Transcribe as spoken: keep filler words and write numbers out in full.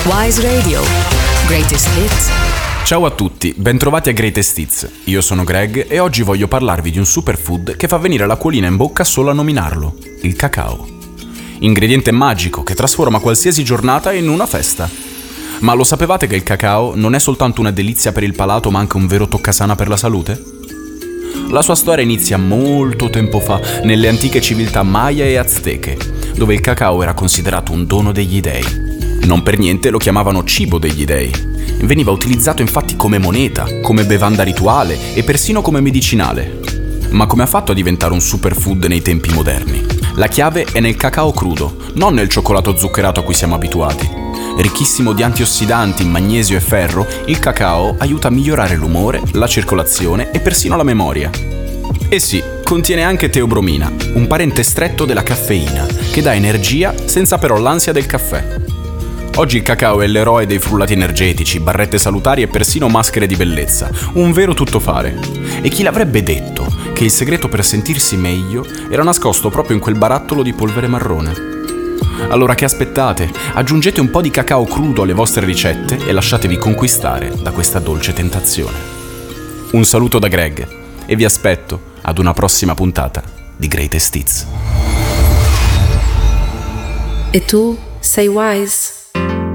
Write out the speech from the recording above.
Wise Radio. Greatest Hits. Ciao a tutti, bentrovati a Greatest Hits. Io sono Greg e oggi voglio parlarvi di un superfood che fa venire l'acquolina in bocca solo a nominarlo: il cacao. Ingrediente magico che trasforma qualsiasi giornata in una festa. Ma lo sapevate che il cacao non è soltanto una delizia per il palato, ma anche un vero toccasana per la salute? La sua storia inizia molto tempo fa, nelle antiche civiltà Maya e Azteche, dove il cacao era considerato un dono degli dei. Non per niente lo chiamavano cibo degli dei. Veniva utilizzato infatti come moneta, come bevanda rituale e persino come medicinale. Ma come ha fatto a diventare un superfood nei tempi moderni? La chiave è nel cacao crudo, non nel cioccolato zuccherato a cui siamo abituati. Ricchissimo di antiossidanti, magnesio e ferro, il cacao aiuta a migliorare l'umore, la circolazione e persino la memoria. E sì, contiene anche teobromina, un parente stretto della caffeina, che dà energia senza però l'ansia del caffè. Oggi il cacao è l'eroe dei frullati energetici, barrette salutari e persino maschere di bellezza, un vero tuttofare. E chi l'avrebbe detto che il segreto per sentirsi meglio era nascosto proprio in quel barattolo di polvere marrone? Allora che aspettate? Aggiungete un po' di cacao crudo alle vostre ricette e lasciatevi conquistare da questa dolce tentazione. Un saluto da Greg e vi aspetto ad una prossima puntata di Greatest Hits. E tu sei wise?